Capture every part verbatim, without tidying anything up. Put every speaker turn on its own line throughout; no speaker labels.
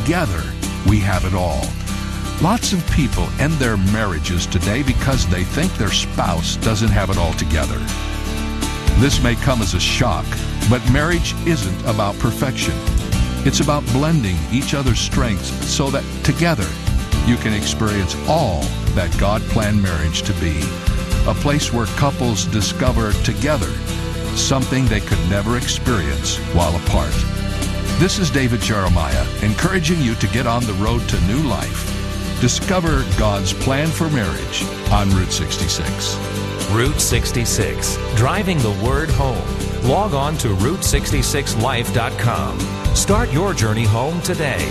together, we have it all. Lots of people end their marriages today because they think their spouse doesn't have it all together. This may come as a shock, but marriage isn't about perfection. It's about blending each other's strengths so that together you can experience all that God planned marriage to be. A place where couples discover together something they could never experience while apart. This is David Jeremiah, encouraging you to get on the road to new life. Discover God's plan for marriage on Route sixty-six.
Route sixty-six, driving the word home. Log on to route sixty-six life dot com. Start your journey home today.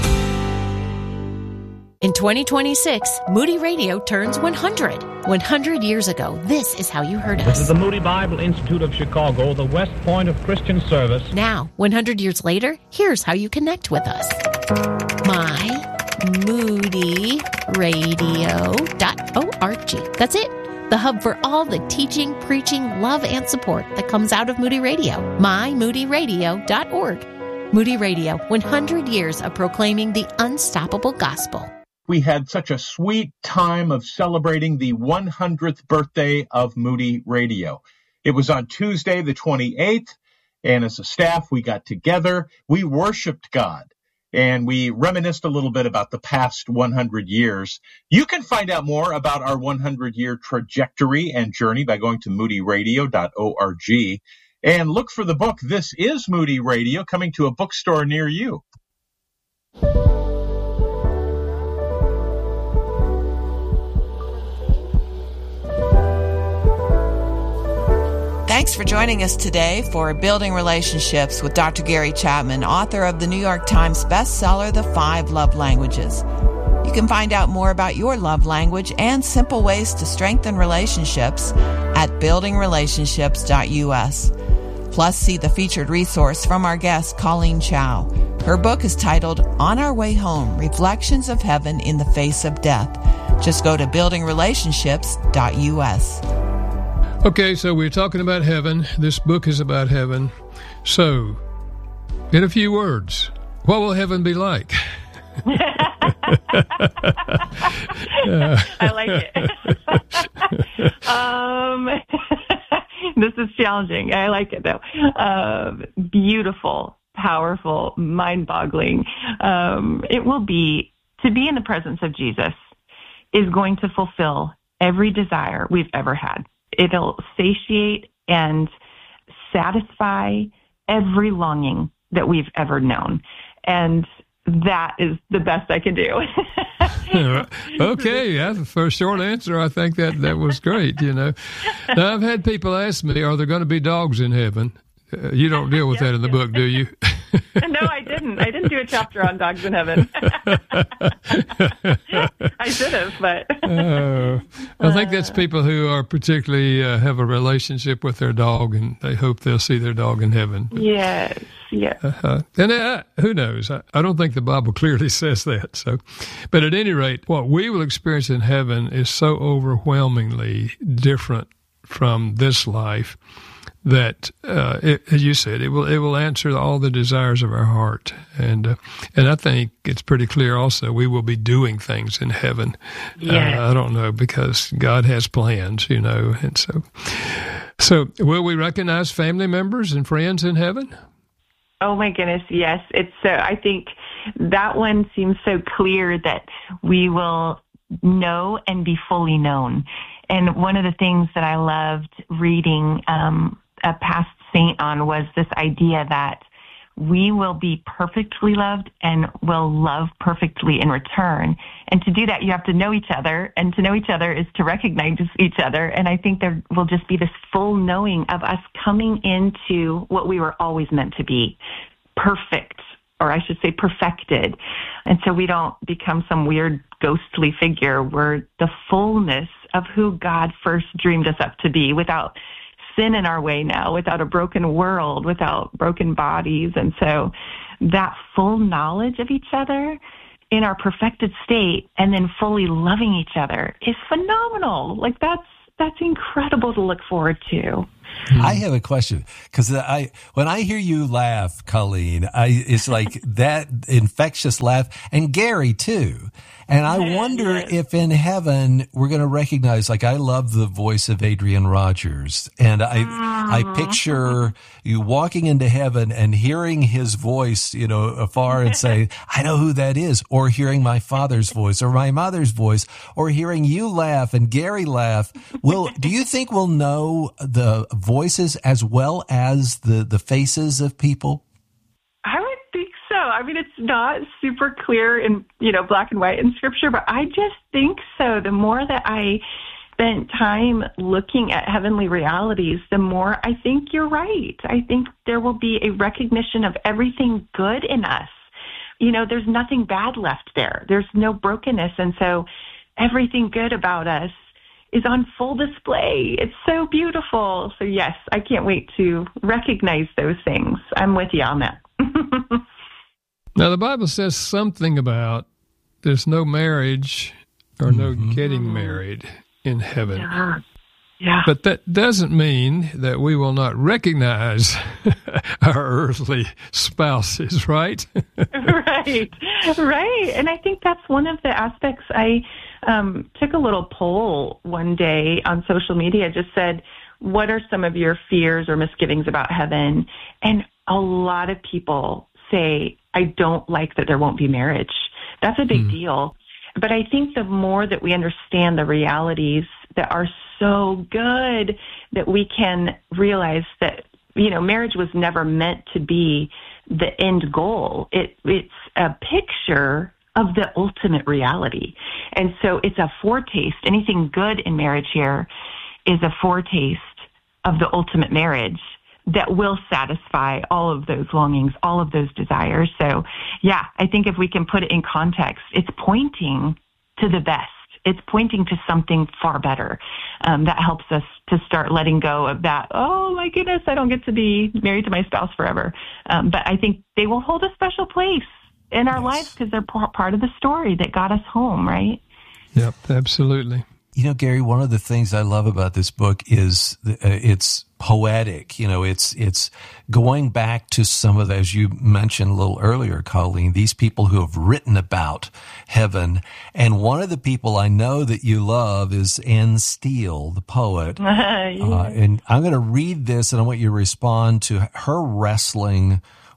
In twenty twenty-six, Moody Radio turns one hundred. one hundred years ago, this is how you heard us.
This is the Moody Bible Institute of Chicago, the West Point of Christian service.
Now, one hundred years later, here's how you connect with us. my moody radio dot org. That's it. The hub for all the teaching, preaching, love, and support that comes out of Moody Radio. my moody radio dot org. Moody Radio, one hundred years of proclaiming the unstoppable gospel.
We had such a sweet time of celebrating the one hundredth birthday of Moody Radio. It was on Tuesday, the twenty-eighth, and as a staff, we got together, we worshiped God, and we reminisced a little bit about the past one hundred years. You can find out more about our one hundred year trajectory and journey by going to moody radio dot org, and look for the book, This is Moody Radio, coming to a bookstore near you.
Thanks for joining us today for Building Relationships with Doctor Gary Chapman, author of the New York Times bestseller, The Five Love Languages. You can find out more about your love language and simple ways to strengthen relationships at building relationships dot u s. Plus, see the featured resource from our guest, Colleen Chow. Her book is titled On Our Way Home, Reflections of Heaven in the Face of Death. Just go to building relationships dot u s.
Okay, so we're talking about heaven. This book is about heaven. So, in a few words, what will heaven be like?
I like it. um, this is challenging. I like it, though. Uh, beautiful, powerful, mind-boggling. Um, it will be, to be in the presence of Jesus is going to fulfill every desire we've ever had. It'll satiate and satisfy every longing that we've ever known. And that is the best I can do.
Okay, yeah, for a short answer, I think that, that was great, you know. Now, I've had people ask me, are there going to be dogs in heaven? Uh, you don't deal with yes, that in the yes. book, do you?
No, I didn't. I didn't do a chapter on dogs in heaven. I should have, but...
uh, I think that's people who are particularly uh, have a relationship with their dog, and they hope they'll see their dog in heaven. But,
yes, yes.
Uh-huh. And uh, who knows? I, I don't think the Bible clearly says that. So, but at any rate, what we will experience in heaven is so overwhelmingly different from this life that, uh, it, as you said, it will it will answer all the desires of our heart, and uh, and I think it's pretty clear. Also, we will be doing things in heaven.
Yeah.
Uh, I don't know, because God has plans, you know, and so so will we recognize family members and friends in heaven?
Oh my goodness, yes. It's so. I think that one seems so clear that we will know and be fully known. And one of the things that I loved reading um, a past saint on was this idea that we will be perfectly loved and will love perfectly in return. And to do that, you have to know each other. And to know each other is to recognize each other. And I think there will just be this full knowing of us coming into what we were always meant to be, perfect, or I should say perfected. And so we don't become some weird ghostly figure. We're the fullness of who God first dreamed us up to be, without sin in our way now, without a broken world, without broken bodies. And so that full knowledge of each other in our perfected state and then fully loving each other is phenomenal. Like that's, that's incredible to look forward to.
I have a question, because I when I hear you laugh, Colleen, I, it's like that infectious laugh, and Gary too. And I wonder yes. if in heaven we're going to recognize, like, I love the voice of Adrian Rogers, and I Aww. I picture you walking into heaven and hearing his voice, you know, afar, and say, I know who that is, or hearing my father's voice or my mother's voice, or hearing you laugh and Gary laugh. Will do you think we'll know the voices as well as the, the faces of people?
I would think so. I mean, it's not super clear in, you know, black and white in Scripture, but I just think so. The more that I spent time looking at heavenly realities, the more I think you're right. I think there will be a recognition of everything good in us. You know, there's nothing bad left there. There's no brokenness. And so everything good about us is on full display. It's so beautiful. So yes, I can't wait to recognize those things. I'm with you on that.
Now, the Bible says something about there's no marriage or no mm-hmm. getting married in heaven.
Yeah. Yeah.
But that doesn't mean that we will not recognize our earthly spouses, right?
Right, right. And I think that's one of the aspects. I um, took a little poll one day on social media, just said, what are some of your fears or misgivings about heaven? And a lot of people say, I don't like that there won't be marriage. That's a big mm. deal. But I think the more that we understand the realities that are so good, that we can realize that, you know, marriage was never meant to be the end goal. It, it's a picture of the ultimate reality. And so it's a foretaste. Anything good in marriage here is a foretaste of the ultimate marriage that will satisfy all of those longings, all of those desires. So, yeah, I think if we can put it in context, it's pointing to the best. It's pointing to something far better. Um, that helps us to start letting go of that, oh, my goodness, I don't get to be married to my spouse forever. Um, but I think they will hold a special place in our yes. lives because they're p- part of the story that got us home, right?
Yep, absolutely.
You know, Gary, one of the things I love about this book is uh, it's poetic. You know, it's it's going back to some of the, as you mentioned a little earlier, Colleen, these people who have written about heaven. And one of the people I know that you love is Anne Steele, the poet. yeah. uh, and I'm going to read this, and I want you to respond to her wrestling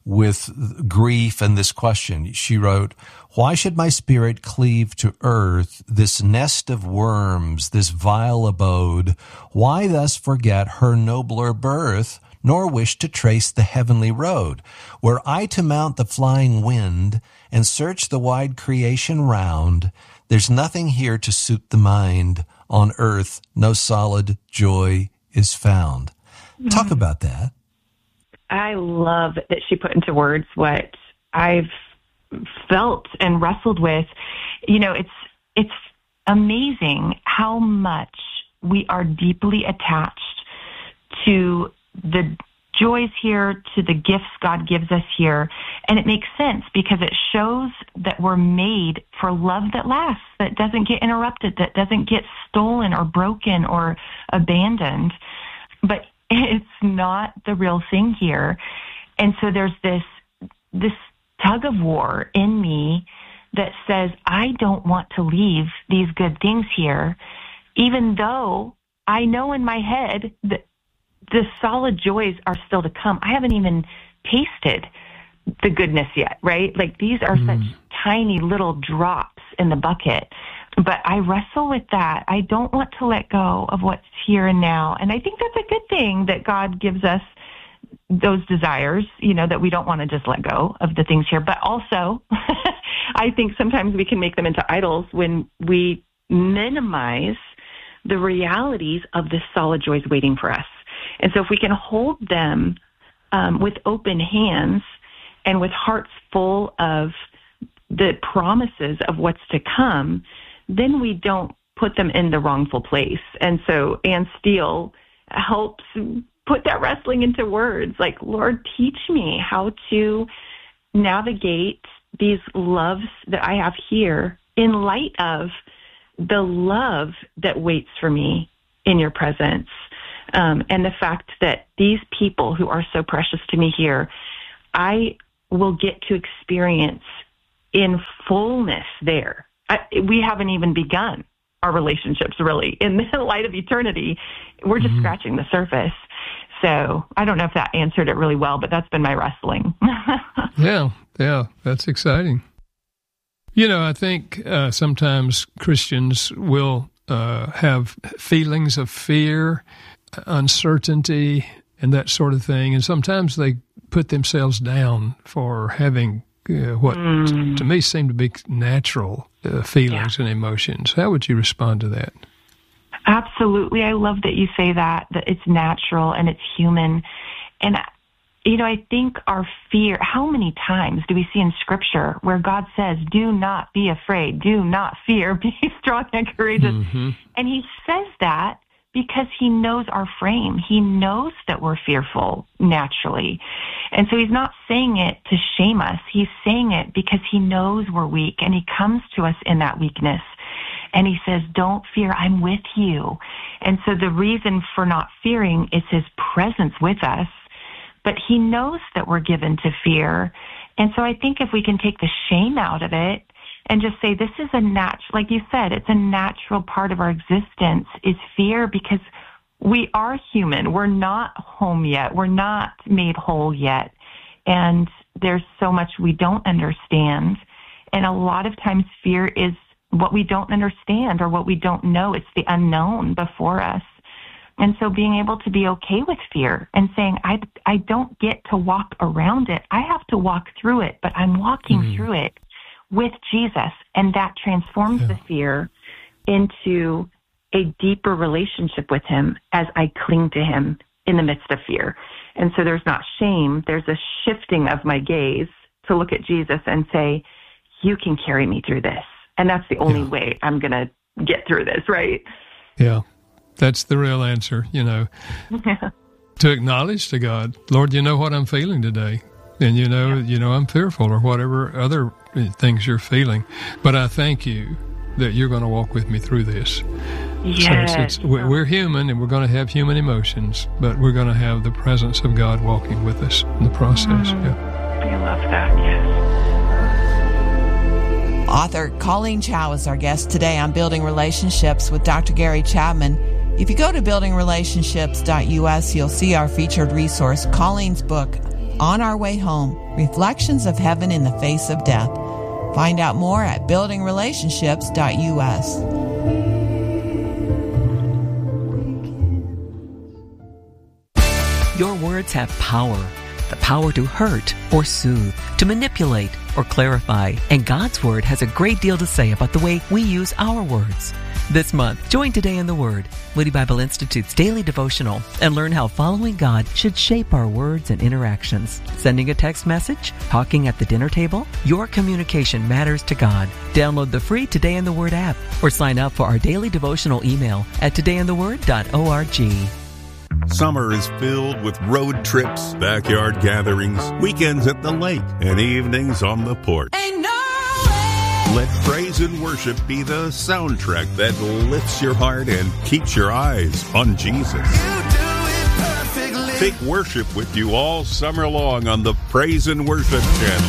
with grief and this question. She wrote, why should my spirit cleave to earth, this nest of worms, this vile abode? Why thus forget her nobler birth, nor wish to trace the heavenly road? Were I to mount the flying wind and search the wide creation round, there's nothing here to suit the mind. On earth, no solid joy is found. Mm-hmm. Talk about that.
I love that she put into words what I've felt and wrestled with. You know, it's it's amazing how much we are deeply attached to the joys here, to the gifts God gives us here. And it makes sense because it shows that we're made for love that lasts, that doesn't get interrupted, that doesn't get stolen or broken or abandoned. But it's not the real thing here. And so there's this this tug of war in me that says, I don't want to leave these good things here, even though I know in my head that the solid joys are still to come. I haven't even tasted the goodness yet, right? Like these are mm. such tiny little drops in the bucket. But I wrestle with that. I don't want to let go of what's here and now. And I think that's a good thing that God gives us those desires, you know, that we don't want to just let go of the things here. But also, I think sometimes we can make them into idols when we minimize the realities of the solid joys waiting for us. And so if we can hold them um, with open hands and with hearts full of the promises of what's to come, then we don't put them in the wrongful place. And so Anne Steele helps put that wrestling into words, like, Lord, teach me how to navigate these loves that I have here in light of the love that waits for me in your presence. Um, and the fact that these people who are so precious to me here, I will get to experience in fullness there. I, we haven't even begun our relationships, really. In the light of eternity, we're just mm-hmm. scratching the surface. So I don't know if that answered it really well, but that's been my wrestling.
yeah, yeah, that's exciting. You know, I think uh, sometimes Christians will uh, have feelings of fear, uncertainty, and that sort of thing. And sometimes they put themselves down for having uh, what mm. to me seem to be natural uh, feelings yeah. and emotions. How would you respond to that?
Absolutely. I love that you say that, that it's natural and it's human. And, you know, I think our fear, how many times do we see in Scripture where God says, do not be afraid, do not fear, be strong and courageous. Mm-hmm. And he says that because he knows our frame. He knows that we're fearful naturally. And so he's not saying it to shame us. He's saying it because he knows we're weak, and he comes to us in that weakness. And he says, don't fear, I'm with you. And so the reason for not fearing is his presence with us. But he knows that we're given to fear. And so I think if we can take the shame out of it and just say, this is a natural, like you said, it's a natural part of our existence, is fear, because we are human. We're not home yet. We're not made whole yet. And there's so much we don't understand. And a lot of times fear is what we don't understand or what we don't know. It's the unknown before us. And so being able to be okay with fear and saying, I, I don't get to walk around it. I have to walk through it, but I'm walking mm. through it with Jesus. And that transforms yeah. the fear into a deeper relationship with him as I cling to him in the midst of fear. And so there's not shame. There's a shifting of my gaze to look at Jesus and say, you can carry me through this. And that's the only yeah. way I'm going to get through this, right?
Yeah, that's the real answer, you know. Yeah. To acknowledge to God, Lord, you know what I'm feeling today. And you know, yeah. you know, I'm fearful or whatever other things you're feeling. But I thank you that you're going to walk with me through this.
Yes.
So it's, it's, we're human and we're going to have human emotions, but we're going to have the presence of God walking with us in the process. Mm.
Yeah. I love that, yes.
Author Colleen Chow is our guest today on Building Relationships with Doctor Gary Chapman. If you go to building relationships dot U S, you'll see our featured resource, Colleen's book, On Our Way Home, Reflections of Heaven in the Face of Death. Find out more at building relationships dot U S.
Your words have power. The power to hurt or soothe, to manipulate or clarify. And God's Word has a great deal to say about the way we use our words. This month, join Today in the Word, Moody Bible Institute's daily devotional, and learn how following God should shape our words and interactions. Sending a text message? Talking at the dinner table? Your communication matters to God. Download the free Today in the Word app or sign up for our daily devotional email at today in the word dot org.
Summer is filled with road trips, backyard gatherings, weekends at the lake, and evenings on the porch.
Ain't no way.
Let praise and worship be the soundtrack that lifts your heart and keeps your eyes on Jesus.
You do it perfectly.
Take worship with you all summer long on the Praise and Worship channel,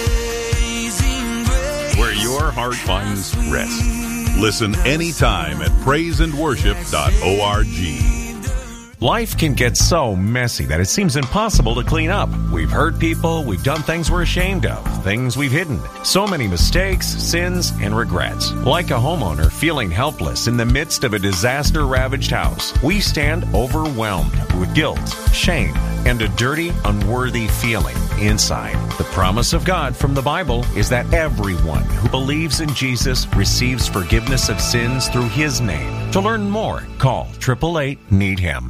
where your heart finds rest. Listen anytime at praise and worship dot org.
Life can get so messy that it seems impossible to clean up. We've hurt people, we've done things we're ashamed of, things we've hidden. So many mistakes, sins, and regrets. Like a homeowner feeling helpless in the midst of a disaster-ravaged house, we stand overwhelmed with guilt, shame, and a dirty, unworthy feeling inside. The promise of God from the Bible is that everyone who believes in Jesus receives forgiveness of sins through His name. To learn more, call eight eight eight, need him.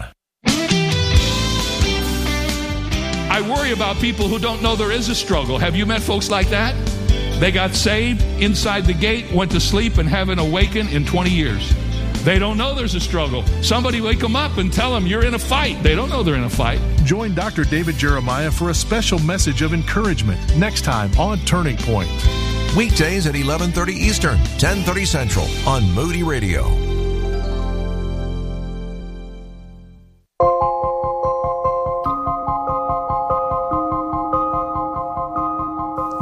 I worry about people who don't know there is a struggle. Have you met folks like that? They got saved inside the gate, went to sleep, and haven't awakened in twenty years. They don't know there's a struggle. Somebody wake them up and tell them you're in a fight. They don't know they're in a fight.
Join Doctor David Jeremiah for a special message of encouragement next time on Turning Point.
Weekdays at eleven thirty Eastern, ten thirty Central on Moody Radio.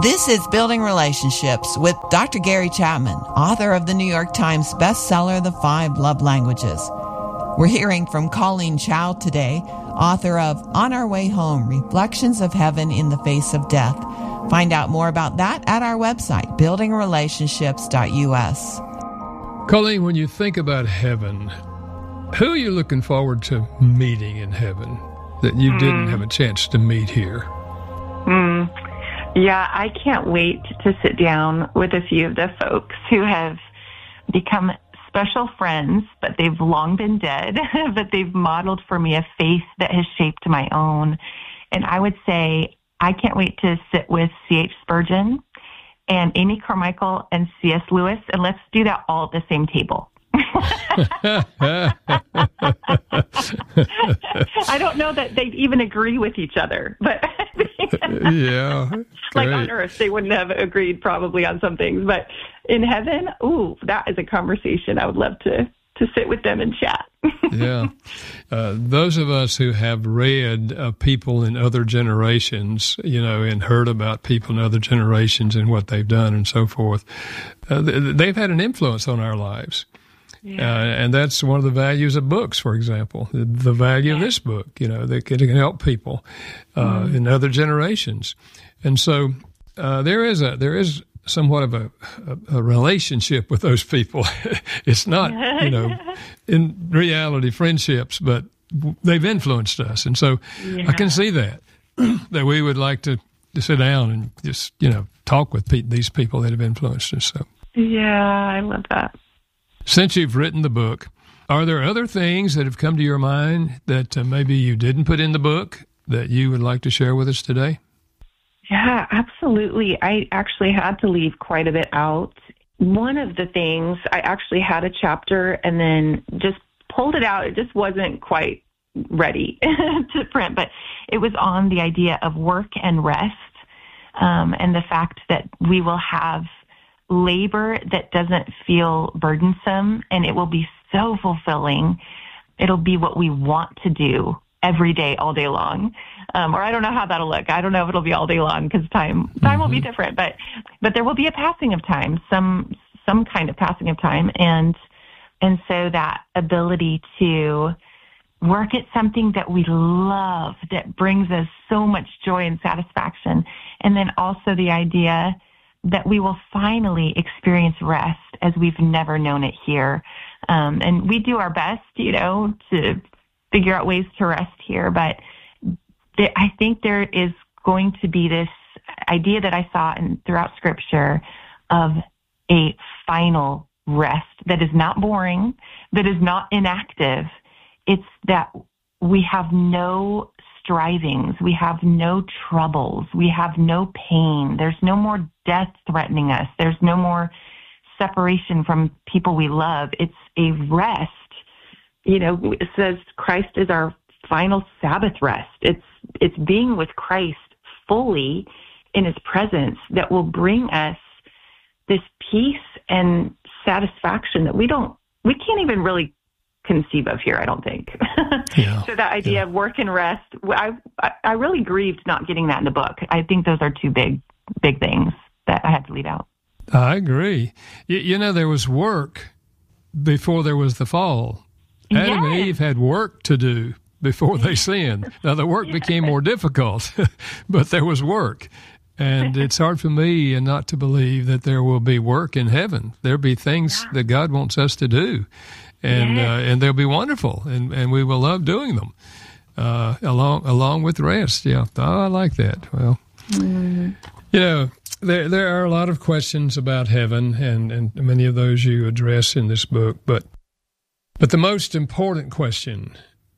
This is Building Relationships with Doctor Gary Chapman, author of the New York Times bestseller, The Five Love Languages. We're hearing from Colleen Chow today, author of On Our Way Home, Reflections of Heaven in the Face of Death. Find out more about that at our website, building relationships dot u s.
Colleen, when you think about heaven, who are you looking forward to meeting in heaven that you mm. didn't have a chance to meet here?
Mm. Yeah, I can't wait to sit down with a few of the folks who have become special friends, but they've long been dead, but they've modeled for me a faith that has shaped my own. And I would say I can't wait to sit with C H Spurgeon and Amy Carmichael and C S Lewis, and let's do that all at the same table. I don't know that they'd even agree with each other, but
yeah,
like on earth they wouldn't have agreed probably on some things, but in heaven, ooh, that is a conversation I would love to to sit with them and chat.
Yeah, uh, those of us who have read uh, people in other generations, you know, and heard about people in other generations and what they've done and so forth, uh, they've had an influence on our lives. Yeah. Uh, and that's one of the values of books, for example, the, the value yeah. of this book, you know, that can help people uh, mm. in other generations. And so uh, there is a there is somewhat of a, a, a relationship with those people. It's not, you know, in reality friendships, but they've influenced us. And so yeah. I can see that, that we would like to, to sit down and just, you know, talk with pe- these people that have influenced us. So
yeah, I love that.
Since you've written the book, are there other things that have come to your mind that uh, maybe you didn't put in the book that you would like to share with us today?
Yeah, absolutely. I actually had to leave quite a bit out. One of the things, I actually had a chapter and then just pulled it out. It just wasn't quite ready to print, but it was on the idea of work and rest, um, and the fact that we will have labor that doesn't feel burdensome, and it will be so fulfilling. It'll be what we want to do every day, all day long. Um, or I don't know how that'll look. I don't know if it'll be all day long because time time mm-hmm. will be different. But but there will be a passing of time, some some kind of passing of time, and and so that ability to work at something that we love, that brings us so much joy and satisfaction, and then also the idea that we will finally experience rest as we've never known it here. Um, and we do our best, you know, to figure out ways to rest here. But th- I think there is going to be this idea that I saw in, throughout Scripture of a final rest that is not boring, that is not inactive. It's that we have no strivings, we have no troubles, we have no pain, there's no more death threatening us, there's no more separation from people we love. It's a rest. You know, it says Christ is our final Sabbath rest. It's it's being with Christ fully in his presence that will bring us this peace and satisfaction that we don't, we can't even really conceive of here, I don't think. Yeah, so that idea yeah. of work and rest, I, I really grieved not getting that in the book. I think those are two big, big things that I had to leave out.
I agree. You, you know, there was work before there was the fall. Adam yes. and Eve had work to do before they sinned. Now, the work yes. became more difficult, but there was work. And it's hard for me and not to believe that there will be work in heaven. There'll be things yeah. that God wants us to do. And yes. uh, and they'll be wonderful, and, and we will love doing them, uh, along along with rest. Yeah, oh, I like that. Well, mm. you know, there there are a lot of questions about heaven, and, and many of those you address in this book. But but the most important question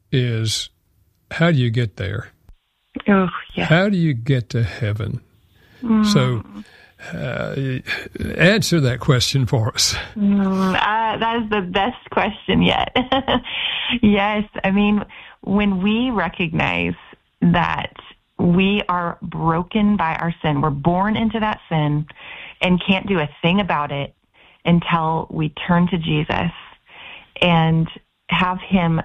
is, how do you get there?
Oh, yeah.
How do you get to heaven? Mm. So. Uh, answer that question for us.
Mm, uh, that is the best question yet. Yes, I mean, when we recognize that we are broken by our sin, we're born into that sin and can't do a thing about it until we turn to Jesus and have him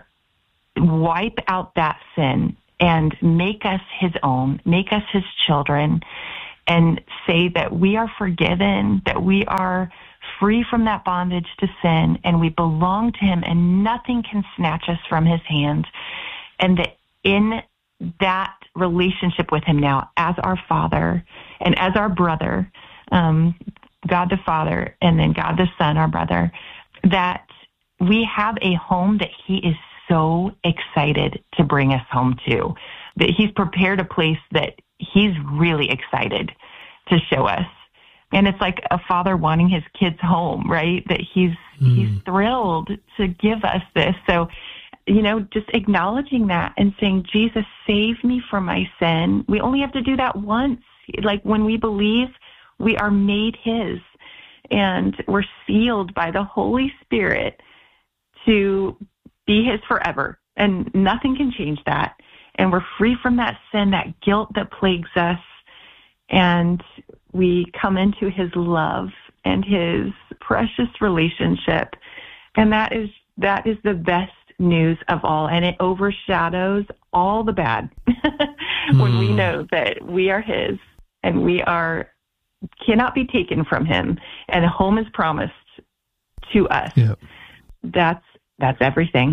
wipe out that sin and make us his own, make us his children, and say that we are forgiven, that we are free from that bondage to sin, and we belong to him, and nothing can snatch us from his hand. And that in that relationship with him now, as our Father and as our brother, um, God the Father, and then God the Son, our brother, that we have a home that he is so excited to bring us home to, that he's prepared a place that he's really excited to show us. And it's like a father wanting his kids home, right? That he's mm. he's thrilled to give us this. So, you know, just acknowledging that and saying, Jesus, save me from my sin. We only have to do that once. Like when we believe, we are made his, and we're sealed by the Holy Spirit to be his forever. And nothing can change that. And we're free from that sin, that guilt that plagues us. And we come into his love and his precious relationship. And that is that is the best news of all. And it overshadows all the bad when mm. we know that we are his and we are cannot be taken from him, and home is promised to us.
Yep.
That's that's everything.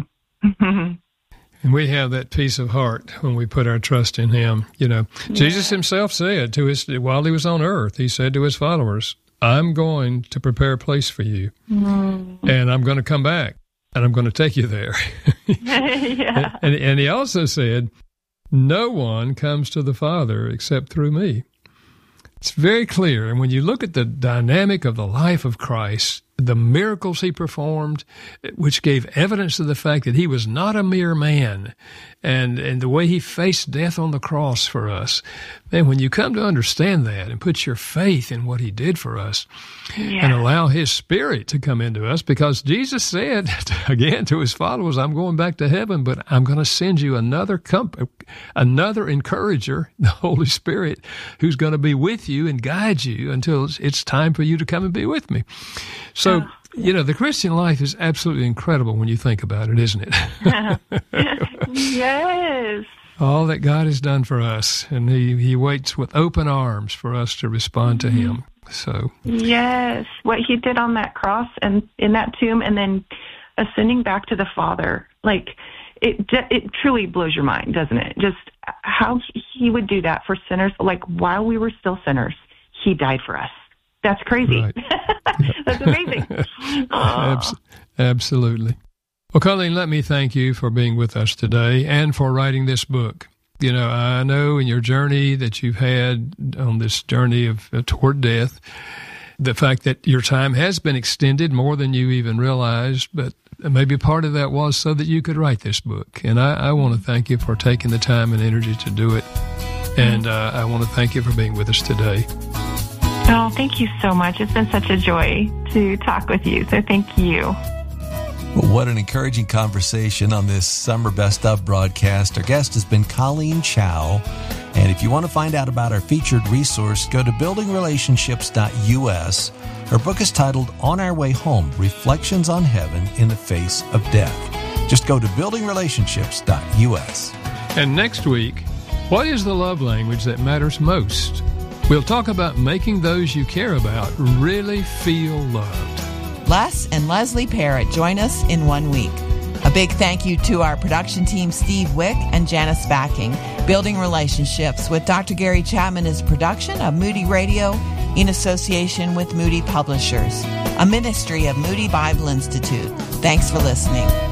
And we have that peace of heart when we put our trust in him. You know, yeah. Jesus himself said to his, while he was on earth, he said to his followers, I'm going to prepare a place for you, mm. and I'm going to come back, and I'm going to take you there.
yeah.
and, and he also said, no one comes to the Father except through me. It's very clear. And when you look at the dynamic of the life of Christ, the miracles he performed, which gave evidence of the fact that he was not a mere man, and, and the way he faced death on the cross for us. Man, when you come to understand that and put your faith in what he did for us, yeah. and allow his Spirit to come into us, because Jesus said, again, to his followers, I'm going back to heaven, but I'm going to send you another comp- another encourager, the Holy Spirit, who's going to be with you and guide you until it's, it's time for you to come and be with me. So, you know, the Christian life is absolutely incredible when you think about it, isn't it?
Yes.
All that God has done for us, and he, he waits with open arms for us to respond to him. So
yes, what he did on that cross and in that tomb, and then ascending back to the Father, like it it truly blows your mind, doesn't it? Just how he would do that for sinners, like while we were still sinners, he died for us. That's crazy.
Right.
That's amazing.
Abs- absolutely. Well, Colleen, let me thank you for being with us today and for writing this book. You know, I know in your journey that you've had on this journey of uh, toward death, the fact that your time has been extended more than you even realized, but maybe part of that was so that you could write this book. And I, I want to thank you for taking the time and energy to do it. And uh, I want to thank you for being with us today.
Oh, thank you so much. It's been such a joy to talk with you. So thank you.
Well, what an encouraging conversation on this Summer Best Of broadcast. Our guest has been Colleen Chow. And if you want to find out about our featured resource, go to building relationships dot U S. Her book is titled On Our Way Home, Reflections on Heaven in the Face of Death. Just go to building relationships dot U S.
And next week, what is the love language that matters most? We'll talk about making those you care about really feel loved.
Les and Leslie Parrott join us in one week. A big thank you to our production team, Steve Wick and Janice Backing. Building Relationships with Doctor Gary Chapman is a production of Moody Radio in association with Moody Publishers, a ministry of Moody Bible Institute. Thanks for listening.